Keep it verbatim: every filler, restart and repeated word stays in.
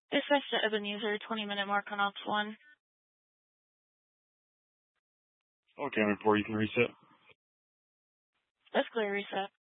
Dispatch to Ebenezer, twenty minute mark on ops one. Okay, I'm report, you can reset. That's clear, reset.